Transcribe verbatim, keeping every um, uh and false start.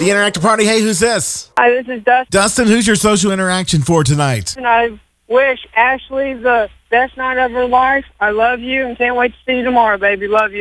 The interactive party. Hey, who's this? Hi, this is Dustin, Dustin, who's your social interaction for tonight? and I wish Ashley the best night of her life. I love you and can't wait to see you tomorrow, baby. Love you.